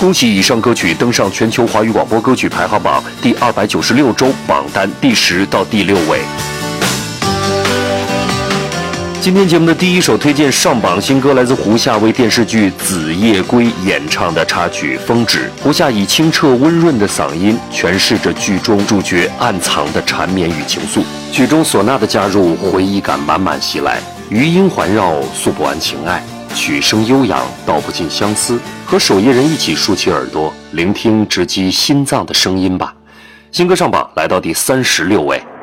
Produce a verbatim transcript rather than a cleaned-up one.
恭喜以上歌曲登上全球华语广播歌曲排行榜第二百九十六周榜单第十到第六位。今天节目的第一首推荐上榜新歌来自胡夏为电视剧《紫夜归》演唱的插曲《风止》。胡夏以清澈温润的嗓音诠释着剧中主角暗藏的缠绵与情愫。剧中唢呐的加入，回忆感满满袭来，余音环绕，诉不完情爱，曲声悠扬，道不尽相思。和守夜人一起竖起耳朵，聆听直击心脏的声音吧。新歌上榜来到第三十六位。